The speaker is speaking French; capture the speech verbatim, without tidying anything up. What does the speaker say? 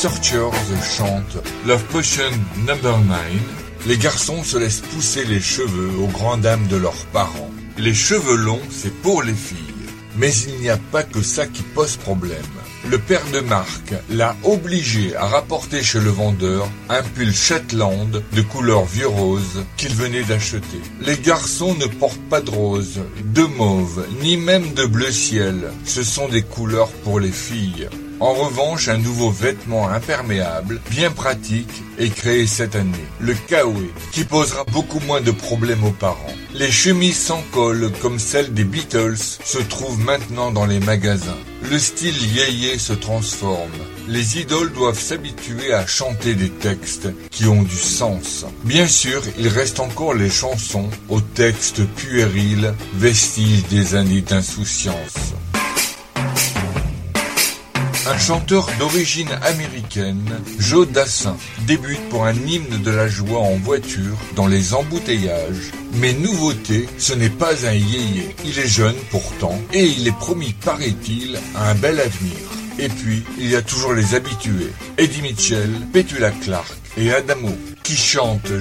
Searchers chantent Love Potion number nine. Les garçons se laissent pousser les cheveux aux grandes dames de leurs parents. Les cheveux longs, c'est pour les filles. Mais il n'y a pas que ça qui pose problème. Le père de Marc l'a obligé à rapporter chez le vendeur un pull Shetland de couleur vieux rose qu'il venait d'acheter. Les garçons ne portent pas de rose, de mauve, ni même de bleu ciel. Ce sont des couleurs pour les filles. En revanche, un nouveau vêtement imperméable, bien pratique, est créé cette année, le Kawe, qui posera beaucoup moins de problèmes aux parents. Les chemises sans col, comme celles des Beatles, se trouvent maintenant dans les magasins. Le style yéyé se transforme. Les idoles doivent s'habituer à chanter des textes qui ont du sens. Bien sûr, il reste encore les chansons aux textes puérils, vestiges des années d'insouciance. Un chanteur d'origine américaine, Joe Dassin, débute pour un hymne de la joie en voiture, dans les embouteillages. Mais nouveauté, ce n'est pas un yéyé. Il est jeune pourtant, et il est promis, paraît-il, à un bel avenir. Et puis, il y a toujours les habitués, Eddie Mitchell, Petula Clark et Adamo, qui chantent « J'aime ».